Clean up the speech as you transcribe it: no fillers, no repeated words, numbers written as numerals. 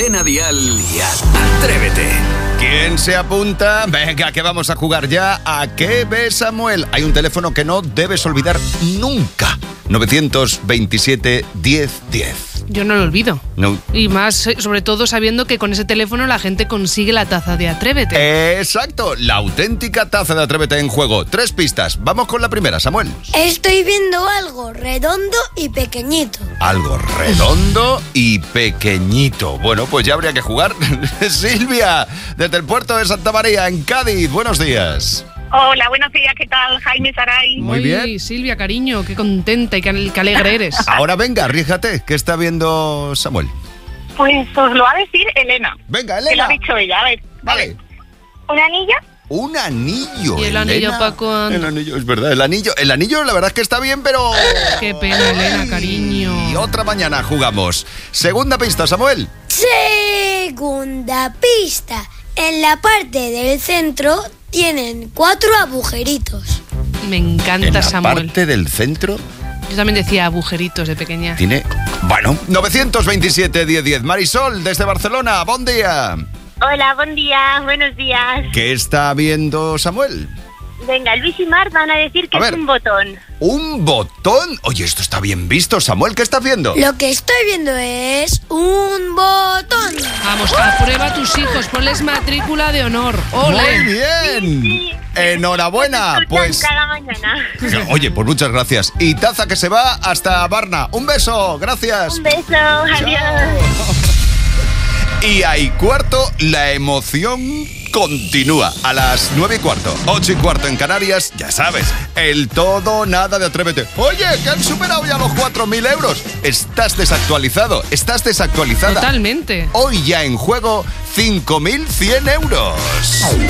Cadena Dial y Atrévete. ¿Quién se apunta? Venga, que vamos a jugar ya. ¿A qué ves, Samuel? Hay un teléfono que no debes olvidar nunca. 927 1010. Yo no lo olvido. No. Y más, sobre todo, sabiendo que con ese teléfono la gente consigue la taza de Atrévete. Exacto, la auténtica taza de Atrévete en juego. 3 pistas. Vamos con la primera, Samuel. Estoy viendo algo redondo y pequeñito. Algo redondo y pequeñito. Bueno, pues ya habría que jugar. Silvia, desde el puerto de Santa María, en Cádiz. Buenos días. Hola, buenos días, ¿qué tal? Jaime Saray. Muy Uy, bien. Silvia, cariño, qué contenta y qué alegre eres. Ahora venga, arríjate. ¿Qué está viendo Samuel? Pues os lo va a decir Elena. Venga, Que lo Elena. ha dicho ella, a ver. Vale. ¿Una anilla? Un anillo. ¿Y el anillo Elena. pa' cuándo? El anillo, es verdad. El anillo, la verdad es que está bien, pero... Qué pena, Elena, cariño. Y otra mañana jugamos. Segunda pista, Samuel. Segunda pista. En la parte del centro tienen 4 agujeritos. Me En encanta, la Samuel. parte del centro Yo también decía agujeritos de pequeña. tiene... Bueno, 927 1010. Marisol, desde Barcelona. Buen día. Hola, buen día, buenos días. ¿Qué está viendo Samuel? Venga, Luis y Mar van a decir que A es ver. un botón. ¿Un botón? Oye, esto está bien visto. Samuel, ¿qué estás viendo? Lo que estoy viendo es un botón. Vamos, aprueba a tus hijos, ponles matrícula de honor. Muy ¡Ole! bien. Sí. Enhorabuena. Escuchan Pues... cada mañana. Oye, pues muchas gracias. Y taza que se va hasta Varna. Un beso, gracias. Un beso, adiós. Y ahí cuarto, la emoción continúa. A las 9:15, 8:15 en Canarias, ya sabes, el todo o nada de Atrévete. Oye, que han superado ya los 4.000 euros. Estás desactualizado, estás desactualizada. Totalmente. Hoy ya en juego 5.100 euros.